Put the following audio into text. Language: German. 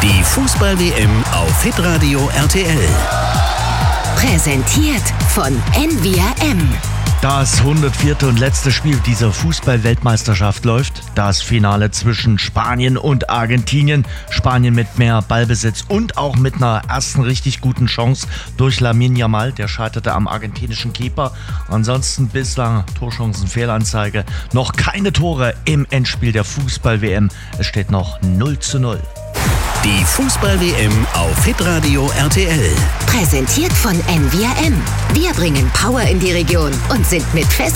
Die Fußball-WM auf Hitradio RTL. Präsentiert von NVRM. Das 104. und letzte Spiel dieser Fußball-Weltmeisterschaft läuft. Das Finale zwischen Spanien und Argentinien. Spanien mit mehr Ballbesitz und auch mit einer ersten richtig guten Chance durch Lamine Yamal. Der scheiterte am argentinischen Keeper. Ansonsten bislang Torchancen-Fehlanzeige. Noch keine Tore im Endspiel der Fußball-WM. Es steht noch 0:0. Die Fußball-WM auf Hitradio RTL. Präsentiert von NVRM. Wir bringen Power in die Region und sind mit